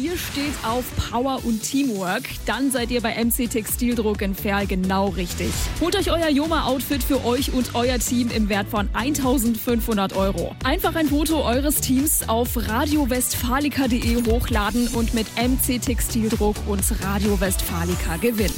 ihr steht auf Power und Teamwork, dann seid ihr bei MC Textildruck in Verl genau richtig. Holt euch euer Joma-Outfit für euch und euer Team im Wert von 1.500 €. Einfach ein Foto eures Teams auf radiowestfalica.de hochladen und mit MC Textildruck und Radio Westfalica gewinnen.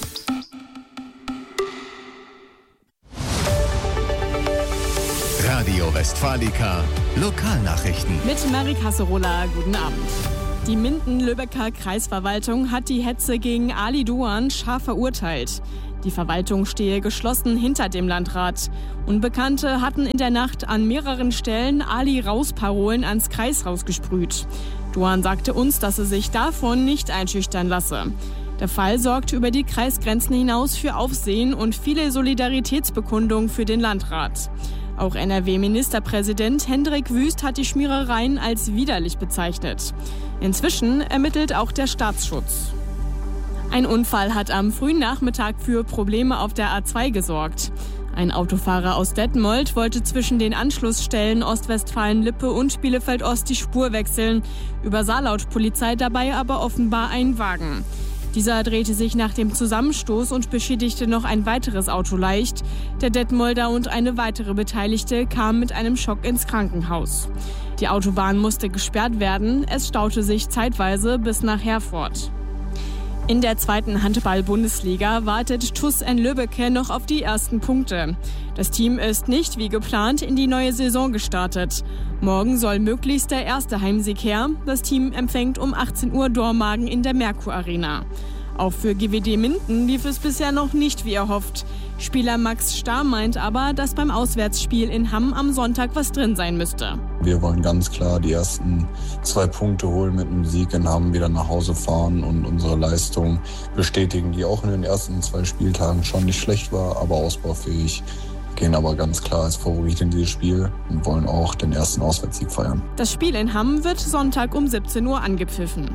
Radio Westfalica Lokalnachrichten. Mit Marie Kasserola, guten Abend. Die Minden-Lübecker Kreisverwaltung hat die Hetze gegen Ali Doğan scharf verurteilt. Die Verwaltung stehe geschlossen hinter dem Landrat. Unbekannte hatten in der Nacht an mehreren Stellen Ali-Raus-Parolen ans Kreishaus gesprüht. Doğan sagte uns, dass er sich davon nicht einschüchtern lasse. Der Fall sorgt über die Kreisgrenzen hinaus für Aufsehen und viele Solidaritätsbekundungen für den Landrat. Auch NRW-Ministerpräsident Hendrik Wüst hat die Schmierereien als widerlich bezeichnet. Inzwischen ermittelt auch der Staatsschutz. Ein Unfall hat am frühen Nachmittag für Probleme auf der A2 gesorgt. Ein Autofahrer aus Detmold wollte zwischen den Anschlussstellen Ostwestfalen-Lippe und Bielefeld-Ost die Spur wechseln, übersah laut Polizei dabei aber offenbar einen Wagen. Dieser drehte sich nach dem Zusammenstoß und beschädigte noch ein weiteres Auto leicht. Der Detmolder und eine weitere Beteiligte kamen mit einem Schock ins Krankenhaus. Die Autobahn musste gesperrt werden. Es staute sich zeitweise bis nach Herford. In der 2. Handball-Bundesliga wartet TuS Lübbecke noch auf die ersten Punkte. Das Team ist nicht wie geplant in die neue Saison gestartet. Morgen soll möglichst der erste Heimsieg her. Das Team empfängt um 18 Uhr Dormagen in der Merkur Arena. Auch für GWD Minden lief es bisher noch nicht wie erhofft. Spieler Max Starr meint aber, dass beim Auswärtsspiel in Hamm am Sonntag was drin sein müsste. Wir wollen ganz klar die ersten 2 Punkte holen mit einem Sieg in Hamm, wieder nach Hause fahren und unsere Leistung bestätigen, die auch in den ersten 2 Spieltagen schon nicht schlecht war, aber ausbaufähig. Gehen aber ganz klar als Favorit in dieses Spiel und wollen auch den ersten Auswärtssieg feiern. Das Spiel in Hamm wird Sonntag um 17 Uhr angepfiffen.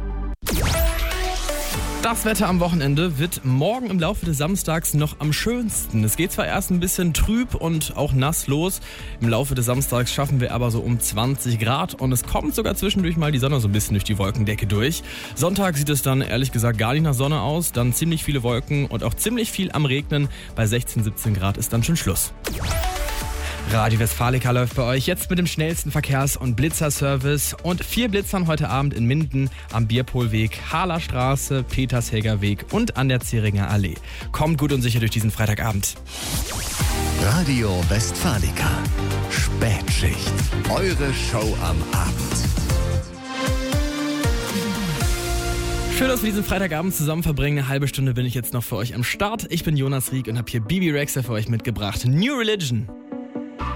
Das Wetter am Wochenende wird morgen im Laufe des Samstags noch am schönsten. Es geht zwar erst ein bisschen trüb und auch nass los. Im Laufe des Samstags schaffen wir aber so um 20 Grad und es kommt sogar zwischendurch mal die Sonne so ein bisschen durch die Wolkendecke durch. Sonntag sieht es dann ehrlich gesagt gar nicht nach Sonne aus. Dann ziemlich viele Wolken und auch ziemlich viel am Regnen. Bei 16, 17 Grad ist dann schon Schluss. Radio Westfalica läuft bei euch jetzt mit dem schnellsten Verkehrs- und Blitzerservice und 4 Blitzern heute Abend in Minden am Bierpolweg, Harler Straße, Petershäger Weg und an der Zähringer Allee. Kommt gut und sicher durch diesen Freitagabend. Radio Westfalica Spätschicht. Eure Show am Abend. Schön, dass wir diesen Freitagabend zusammen verbringen. Eine halbe Stunde bin ich jetzt noch für euch am Start. Ich bin Jonas Rieck und habe hier Bibi Rexha für euch mitgebracht. New Religion.